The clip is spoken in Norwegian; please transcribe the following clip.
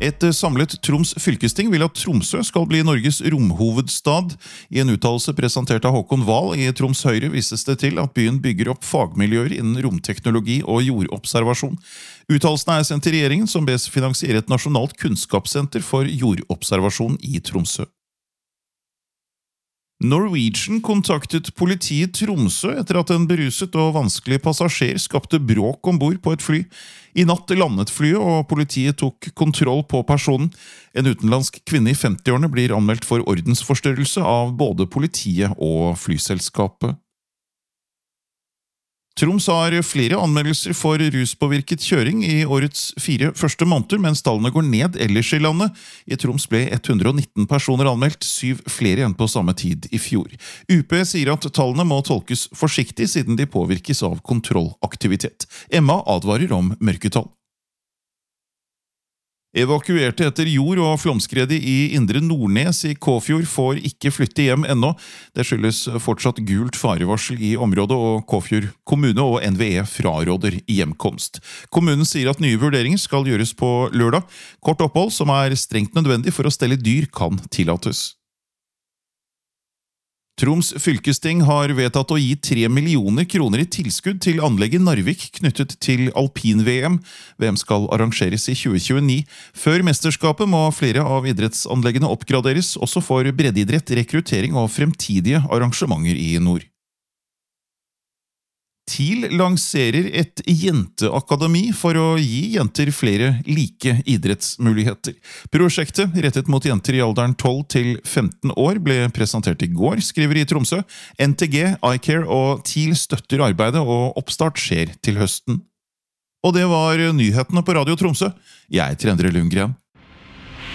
Et samlet Troms fylkesting vil at Tromsø skal bli Norges romhovedstad. I en uttalelse presentert av Håkon Wahl i Troms Høyre vises det til at byen bygger opp fagmiljøer innen romteknologi og jordobservasjon. Uttalelsen er sendt til regjeringen, som bes finansiere et nasjonalt kunnskapssenter for jordobservasjon i Tromsø. Norwegian kontaktet politiet i Tromsø etter at en beruset og vanskelig passasjer skapte bråk ombord på et fly. I natt landet flyet, og politiet tok kontroll på personen. En utenlandsk kvinne i 50-årene blir anmeldt for ordensforstyrrelse av både politiet og flyselskapet. Troms har flere anmeldelser for ruspåvirket kjøring i årets 4 første måneder, mens tallene går ned ellers i landet. I Troms ble 119 personer anmeldt, 7 flere enn på samme tid i fjor. UP sier at tallene må tolkes forsiktig siden de påvirkes av kontrollaktivitet. Emma advarer om mørketall. Evakuerte etter jord- og flomskredet i Indre Nordnes i Kåfjord får ikke flytte hjem ennå. Det skyldes fortsatt gult farevarsel i området, og Kåfjord kommune og NVE fraråder hjemkomst. Kommunen sier at nye vurderinger skal gjøres på lørdag. Kort opphold, som er strengt nødvendig for å stelle dyr, kan tillates. Troms fylkesting har vedtatt å gi 3 millioner kroner i tilskudd til anlegget Narvik knyttet til alpin-VM. VM skal arrangeres i 2029. Før mesterskapet må flere av idrettsanleggene oppgraderes, også for breddeidrett, rekruttering og fremtidige arrangementer i nord. TIL lanserer et jenteakademi for å gi jenter flere like idrettsmuligheter. Prosjektet, rettet mot jenter i alderen 12 til 15 år, ble presentert i går, skriver i Tromsø. NTG, iCare og TIL støtter arbeidet, og oppstart skjer til høsten. Og det var nyhetene på Radio Tromsø. Jeg heter Endre Lundgren.